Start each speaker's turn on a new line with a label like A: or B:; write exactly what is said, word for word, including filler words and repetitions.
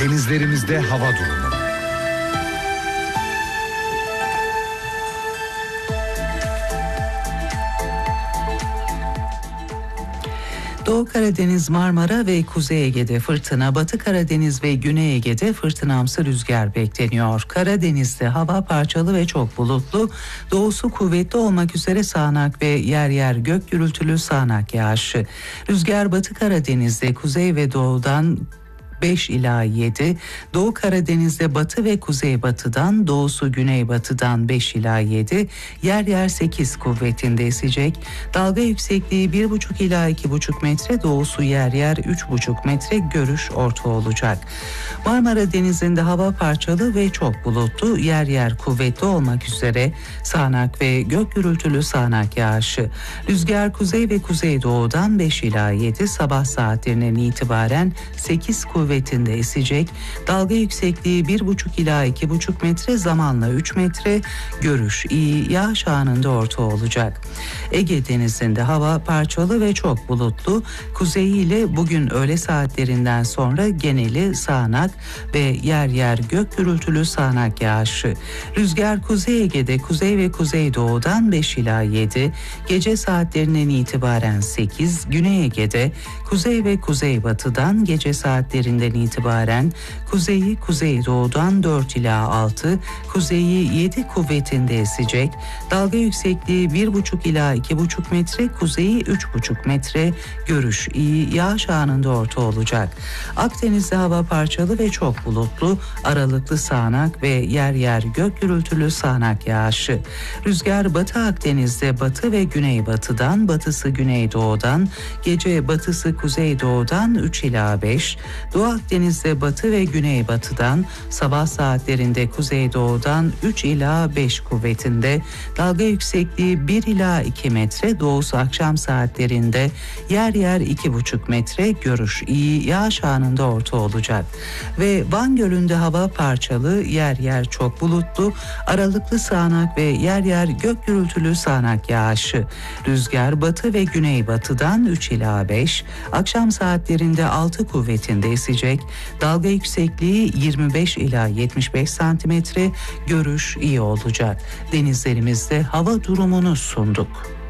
A: Denizlerimizde hava durumu.
B: Doğu Karadeniz, Marmara ve Kuzey Ege'de fırtına, Batı Karadeniz ve Güney Ege'de fırtınamsı rüzgar bekleniyor. Karadeniz'de hava parçalı ve çok bulutlu, doğusu kuvvetli olmak üzere sağanak ve yer yer gök gürültülü sağanak yağışı. Rüzgar Batı Karadeniz'de kuzey ve doğudan beş ila yedi, Doğu Karadeniz'de batı ve kuzeybatıdan, doğusu güneybatıdan beş ila yedi, yer yer sekiz kuvvetinde esecek. Dalga yüksekliği bir buçuk ila iki buçuk metre, doğusu yer yer üç buçuk metre, görüş orta olacak. Marmara Denizi'nde hava parçalı ve çok bulutlu, yer yer kuvvetli olmak üzere sağanak ve gök gürültülü sağanak yağışı. Rüzgar kuzey ve kuzeydoğudan beş ila yedi, sabah saatlerinden itibaren sekiz kuvvetli kuvvetinde esecek. Dalga yüksekliği bir buçuk ila iki buçuk metre, zamanla üç metre, görüş iyi, yağış anında orta olacak. Ege Denizi'nde hava parçalı ve çok bulutlu, kuzeyiyle bugün öğle saatlerinden sonra geneli sağanak ve yer yer gök gürültülü sağanak yağışı. Rüzgar Kuzey Ege'de kuzey ve kuzeydoğudan beş ila yedi, gece saatlerinden itibaren sekiz, Güney Ege'de kuzey ve kuzeybatıdan gece saatlerinde itibaren kuzeyi kuzeydoğudan dört ila altı, kuzeyi yedi kuvvetinde esecek. Dalga yüksekliği bir buçuk ila iki buçuk metre, kuzeyi üç buçuk metre, görüş iyi, yağış anında orta olacak. Akdeniz'de hava parçalı ve çok bulutlu, aralıklı sağanak ve yer yer gök gürültülü sağanak yağışı. Rüzgar Batı Akdeniz'de batı ve güneybatıdan, batısı güneydoğudan, gece batısı kuzeydoğudan üç ila beş, Doğu Akdeniz'de batı ve güneybatıdan, sabah saatlerinde kuzeydoğudan üç ila beş kuvvetinde, dalga yüksekliği bir ila iki metre, doğusu akşam saatlerinde yer yer iki buçuk metre, görüş iyi, yağış anında orta olacak. Ve Van Gölü'nde hava parçalı, yer yer çok bulutlu, aralıklı sağanak ve yer yer gök gürültülü sağanak yağışı. Rüzgar batı ve güneybatıdan üç ila beş, akşam saatlerinde altı kuvvetinde esecek. Dalga yüksekliği yirmi beş ila yetmiş beş santimetre, görüş iyi olacak. Denizlerimizde hava durumunu sunduk.